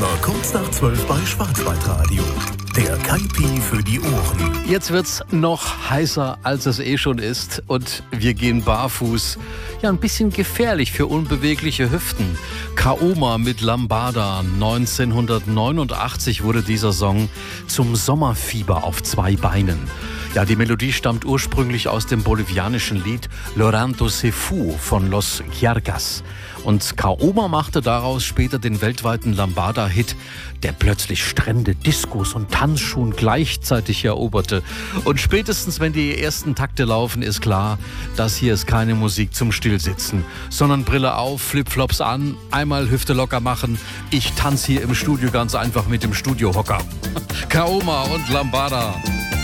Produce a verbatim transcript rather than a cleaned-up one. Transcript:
Immer kurz nach zwölf bei Schwarzwaldradio. Der Kaipi für die Ohren. Jetzt wird's noch heißer, als es eh schon ist. Und wir gehen barfuß. Ja, ein bisschen gefährlich für unbewegliche Hüften. Kaoma mit Lambada. neunzehnhundertneunundachtzig wurde dieser Song zum Sommerfieber auf zwei Beinen. Ja, die Melodie stammt ursprünglich aus dem bolivianischen Lied Llorando se fu von Los Giarcas. Und Kaoma machte daraus später den weltweiten Lambada-Hit, der plötzlich Strände, Diskos und Tanzschuhen gleichzeitig eroberte. Und spätestens, wenn die ersten Takte laufen, ist klar, das hier ist keine Musik zum Stillsitzen, sondern Brille auf, Flipflops an, einmal Hüfte locker machen. Ich tanze hier im Studio ganz einfach mit dem Studiohocker. Kaoma und Lambada.